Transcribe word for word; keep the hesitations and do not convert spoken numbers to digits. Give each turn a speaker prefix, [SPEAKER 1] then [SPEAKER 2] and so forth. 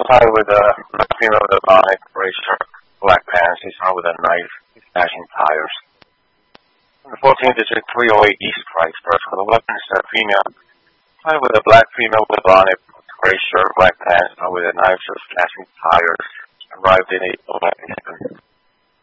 [SPEAKER 1] Hi, with a black female with a bonnet, gray shirt, black pants. He's armed with a knife. He's slashing tires. On the fourteenth district, three oh eight East Christchurch, with a weapon is a female. Hi, with a black female with a bonnet, gray shirt, black pants, armed with a knife, just slashing tires. Arrived in eight eleven.